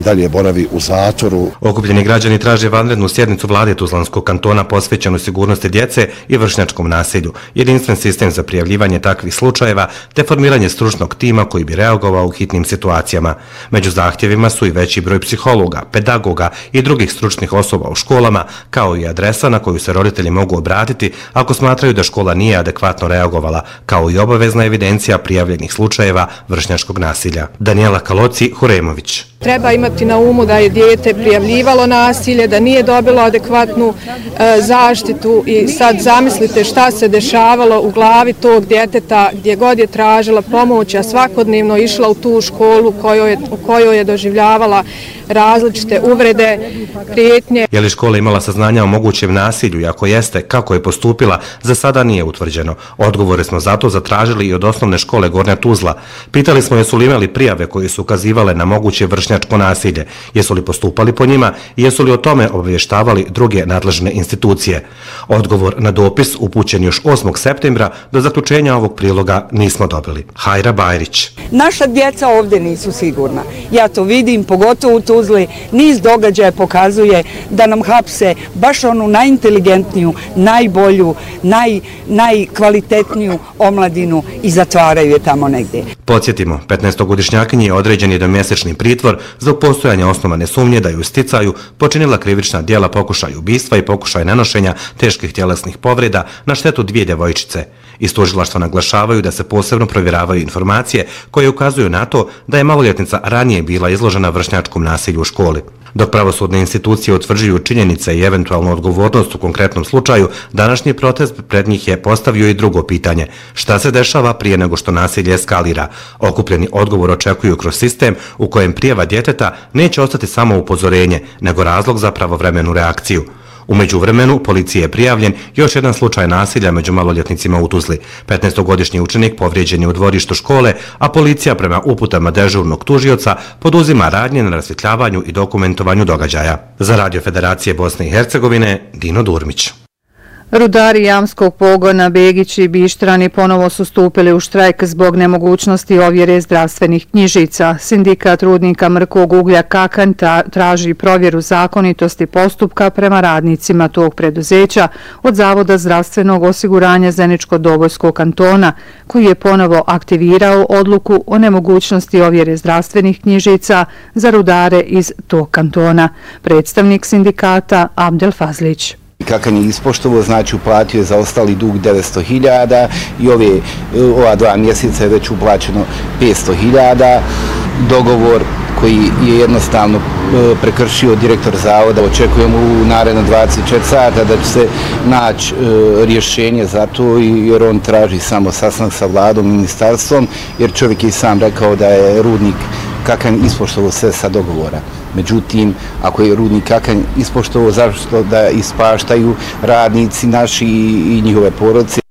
Dalje boravi u zatvoru. Okupljeni građani traže vanrednu sjednicu vlade Tuzlanskog kantona posvećenu sigurnosti djece i vršnjačkom nasilju, jedinstven sistem za prijavljivanje takvih slučajeva te formiranje stručnog tima koji bi reagovao u hitnim situacijama. Među zahtjevima su i veći broj psihologa, pedagoga i drugih stručnih osoba u školama, kao i adresa na koju se roditelji mogu obratiti ako smatraju da škola nije adekvatno reagovala, kao i obavezna evidencija prijavljenih slučajeva vršnjačkog nasilja. Daniela Kaloci, Huremović. Treba imati na umu da je dijete prijavljivalo nasilje, da nije dobilo adekvatnu zaštitu i sad zamislite šta se dešavalo u glavi tog djeteta gdje god je tražila pomoć, a svakodnevno išla u tu školu u kojoj je doživljavala različite uvrede, prijetnje. Je li škola imala saznanja o mogućem nasilju i ako jeste, kako je postupila, za sada nije utvrđeno. Odgovore smo zato zatražili i od osnovne škole Gornja Tuzla. Pitali smo jesu li imali prijave koje su ukazivale na moguće vršnjačko nasilje, jesu li postupali po njima i jesu li o tome obavještavali druge nadležne institucije. Odgovor na dopis upućen još 8. septembra do zaključenja ovog priloga nismo dobili. Hajra Bajrić. Naša djeca ovdje nisu sigurna. Ja to vidim, pogotovo u Tuzli. Niz događaja pokazuje da nam hapse baš onu najinteligentniju, najbolju, najkvalitetniju omladinu i zatvaraju je tamo negdje. Podsjetimo, 15-godišnjakinji je određen jednomjesečni pritvor zbog postojanja osnovane sumnje da je u sticaju počinila krivična djela pokušaj ubistva i pokušaj nanošenja teških tjelesnih povreda na štetu 2 djevojčice. Iz tužilaštva naglašavaju da se posebno provjeravaju informacije koje ukazuju na to da je maloljetnica ranije bila izložena vršnjačkom nasilju u školi. Dok pravosudne institucije utvrđuju činjenice i eventualnu odgovornost u konkretnom slučaju, današnji protest pred njih je postavio i drugo pitanje. Šta se dešava prije nego što nasilje eskalira? Okupljeni odgovor očekuju kroz sistem u kojem prijava djeteta neće ostati samo upozorenje, nego razlog za pravovremenu reakciju. U međuvremenu, policiji je prijavljen još jedan slučaj nasilja među maloljetnicima u Tuzli. 15-godišnji učenik povrijeđen je u dvorištu škole, a policija prema uputama dežurnog tužioca poduzima radnje na rasvjetljavanju i dokumentovanju događaja. Za Radio Federacije Bosne i Hercegovine, Dino Durmić. Rudari jamskog pogona Begić i Bištrani ponovo su stupili u štrajk zbog nemogućnosti ovjere zdravstvenih knjižica. Sindikat rudnika mrkog uglja Kakanj traži provjeru zakonitosti postupka prema radnicima tog preduzeća od Zavoda zdravstvenog osiguranja Zeničko-Dobojskog kantona, koji je ponovo aktivirao odluku o nemogućnosti ovjere zdravstvenih knjižica za rudare iz tog kantona. Predstavnik sindikata Abdel Fazlić. Kakanj je ispoštovao, znači uplatio je za ostali dug 900.000 i ova 2 mjeseca je već uplaćeno 500.000. Dogovor koji je jednostavno prekršio direktor zavoda. Očekujemo u naredno 24 sata da će se naći rješenje za to, jer on traži samo sastanak sa vladom i ministarstvom, jer čovjek je i sam rekao da je rudnik Kakanj ispoštovao sve sa dogovora. Međutim, ako je rudnik Kakanj ispoštovao, zašto da ispaštaju radnici naši i njihove porodice?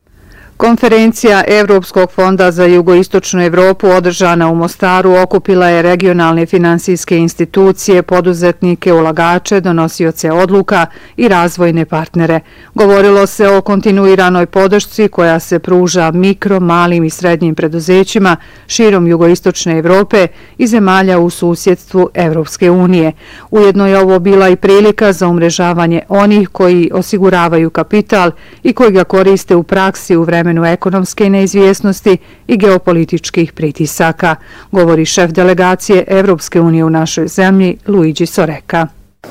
Konferencija Evropskog fonda za jugoistočnu Evropu održana u Mostaru okupila je regionalne finansijske institucije, poduzetnike, ulagače, donosioce odluka i razvojne partnere. Govorilo se o kontinuiranoj podršci koja se pruža mikro, malim i srednjim preduzećima širom jugoistočne Evrope i zemalja u susjedstvu Evropske unije. Ujedno je ovo bila i prilika za umrežavanje onih koji osiguravaju kapital i koji ga koriste u praksi u vremenu ekonomske neizvjesnosti i geopolitičkih pritisaka, govori šef delegacije Evropske unije u našoj zemlji Luigi Soreka.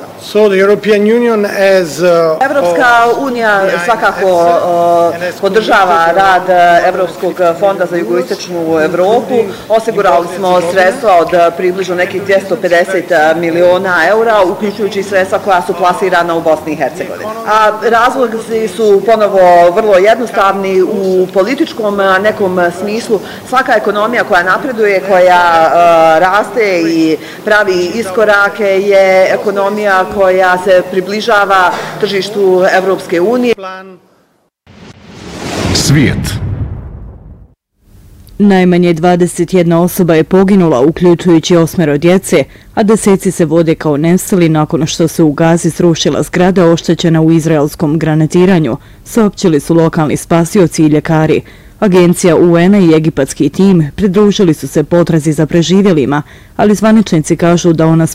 Evropska unija svakako podržava rad Evropskog fonda za jugoistočnu Evropu. Osigurali smo sredstva od približno nekih 250 miliona eura, uključujući sredstva koja su plasirana u Bosni i Hercegovini. A razlozi su ponovo vrlo jednostavni u političkom nekom smislu. Svaka ekonomija koja napreduje, koja raste i pravi iskorake je ekonomija koja se približava tržištu Evropske unije. Svijet. Najmanje 21 osoba je poginula, uključujući 8 djece, a deseci se vode kao nestali nakon što se u Gazi srušila zgrada oštećena u izraelskom granatiranju, saopćili su lokalni spasioci i ljekari. Agencija UN-a i egipatski tim pridružili su se potrazi za preživjelima, ali zvaničnici kažu da ona